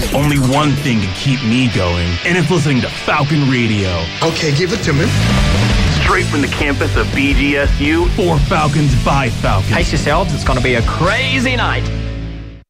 Only one thing can keep me going, and it's listening to Falcon Radio. Okay, give it to me. Straight from the campus of BGSU, for Falcons by Falcons. Pace yourselves, it's going to be a crazy night.